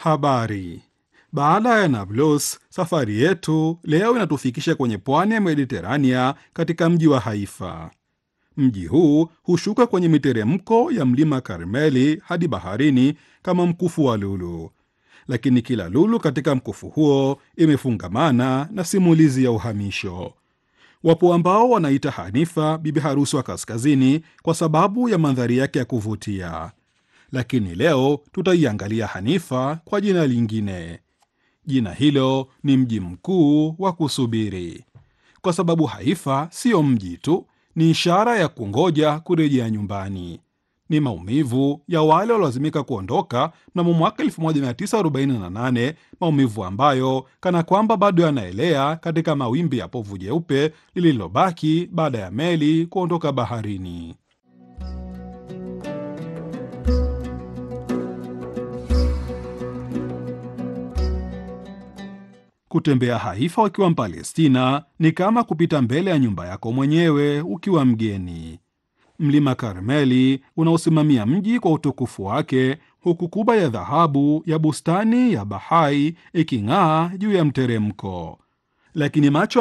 Habari. Baada ya Nablus, safari yetu leo inatufikisha kwenye pwani ya Mediterania katika mji wa Haifa. Mji huu hushuka kwenye miteremko ya mlima Karmeli hadi baharini kama mkufu wa lulu, lakini kila lulu katika mkufu huo imefungamana na simulizi ya uhamisho. Wapo ambao wanaita Hanifa bibi harusi wa kaskazini kwa sababu ya mandhari yake ya kuvutia, lakini leo tutaiangalia Hanifa kwa jina lingine. Jina hilo ni mji mkuu wa kusubiri, kwa sababu Haifa siyo mji tu, ni ishara ya kungoja kurejea nyumbani. Ni maumivu ya wale waliolazimika kuondoka mnamo mwaka 1948, maumivu ambayo kana kwamba bado yanaelea katika mawimbi ya povu jeupe lililobaki baada ya meli kuondoka baharini. Kutembea Haifa ukiwa Mpalestina ni kama kupita mbele ya nyumba yako mwenyewe ukiwa mgeni. Mlima Karmeli unaosimamia mji kwa utukufu wake, huku kuba ya dhahabu ya bustani ya Bahai iking'aa juu ya mteremko, lakini macho